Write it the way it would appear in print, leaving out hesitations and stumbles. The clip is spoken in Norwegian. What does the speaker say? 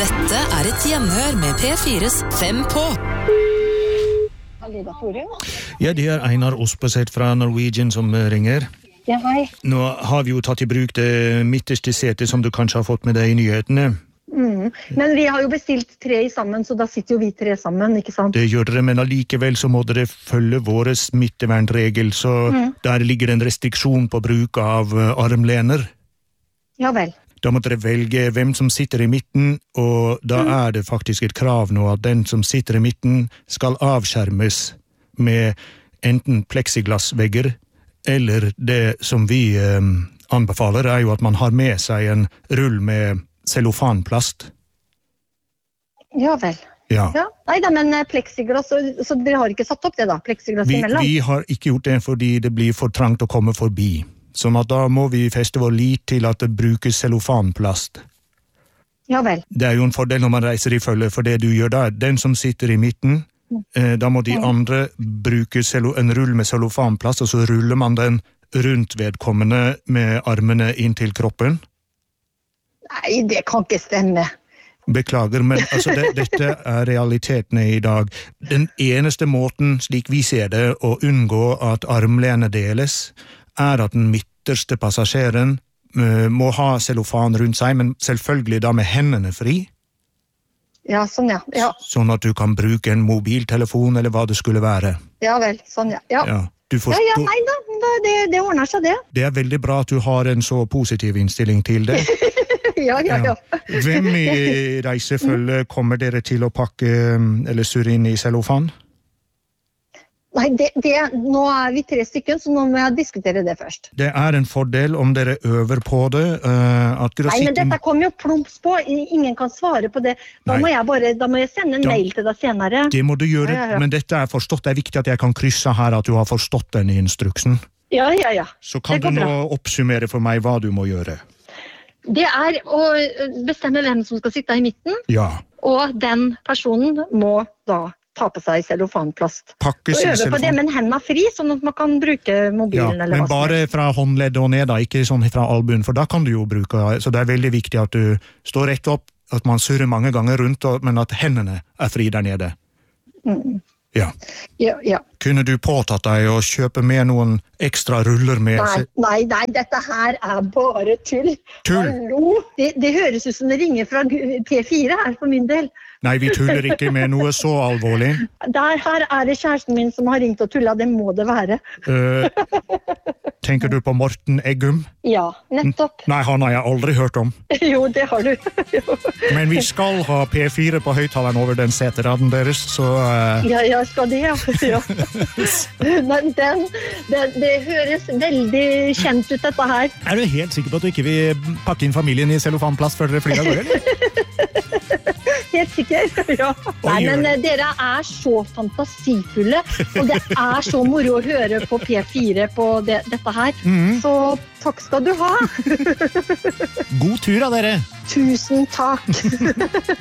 Dette et gjenhør med P4s 5 på. Ja, det Einar Ospeseth fra Norwegian som ringer. Ja, hei. Nå har vi jo tatt i bruk det midterste setet som du kanskje har fått med deg i nyhetene. Men vi har jo bestilt 3 sammen, så da sitter jo vi 3 sammen, ikke sant? Det gjør dere, men allikevel så må dere følge våre smittevernregel, så der ligger en restriksjon på bruk av armlener. Ja vel. Da må dere velge hvem som sitter i midten, og da det faktisk et krav nå at den som sitter i midten skal avskjermes med enten plexiglassvegger, eller det som vi anbefaler jo at man har med seg en rull med cellofanplast. Ja vel. Ja. Neida, men plexiglass, så dere har ikke satt opp det da, plexiglass imellom? Vi har ikke gjort det fordi det blir for trangt å komme forbi. Sånn at da må vi feste vår lit til at det brukes cellofanplast. Ja vel. Det jo en fordel når man reiser i følge, for det du gjør da, den som sitter i midten, da må de andre bruke en rull med cellofanplast, og så ruller man den rundt vedkommende med armene inn til kroppen. Nei, det kan ikke stemme. Beklager, men altså dette realitetene i dag. Den eneste måten, slik vi ser det, å unngå at armlene deles, at den midterste passasjeren må ha cellofan rundt seg, men selvfølgelig da med hendene fri. Ja, sånn ja. Sånn at du kan bruke en mobiltelefon, eller hva det skulle være. Ja vel, sånn ja. Ja, nei da, det ordner seg det. Det veldig bra at du har en så positiv innstilling til det. Ja. Hvem i reisefølge kommer dere til å pakke eller surre inn i cellofan? Nei, nå vi 3 stykker, så nå må jeg diskutere det først. Det en fordel om dere øver på det. Nei, men dette kommer jo plumps på. Ingen kan svare på det. Da må jeg sende en mail til deg senere. Det må du gjøre, men dette forstått. Det viktig at jeg kan krysse her at du har forstått den instruksen. Ja. Så kan du nå oppsummere for meg hva du må gjøre. Det å bestemme hvem som skal sitte i midten, og den personen må da ta på seg cellofanplast. Og øve på det, men hendene fri, sånn at man kan bruke mobilen eller hva som helst. Men bare fra håndledd og ned, ikke sånn fra albuen, for da kan du jo bruke, så det veldig viktig at du står rett opp, at man surrer mange ganger rundt, men at hendene fri der nede. Ja. Kunne du påtatt deg å kjøpe med noen ekstra ruller med? Nei, dette her bare tull. Hallo? Det høres ut som det ringer fra P4 her for min del. Nei, vi tuller ikke med noe så alvorlig. Her det kjæresten min som har ringt og tullet, det må det være. Tenker du på Morten Eggum? Ja, nettopp. Nei, han har jeg aldri hørt om. Jo, det har du. Men vi skal ha P4 på høyttaleren over den seteraden deres, så... Ja, skal det, ja. Men det høres veldig kjent ut, dette her. Du helt sikker på at du ikke vil pakke inn familien i cellofanplast før dere flyr av gårde, eller? Helt sikker, ja. Nei, men dere så fantasifulle, og det så moro å høre på P4 på dette her. Så takk skal du ha. God tur av dere. Tusen takk.